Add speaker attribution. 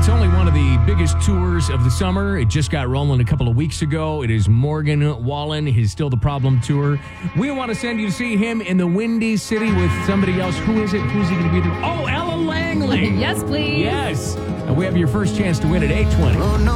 Speaker 1: It's only one of the biggest tours of the summer. It just got rolling a couple of weeks ago. It is Morgan Wallen, his Still the Problem tour. We want to send you to see him in the Windy City with somebody else. Who is it? Who's he going to be there? Oh, Ella Langley.
Speaker 2: Yes, please.
Speaker 1: Yes. We have your first chance to win at 8:20.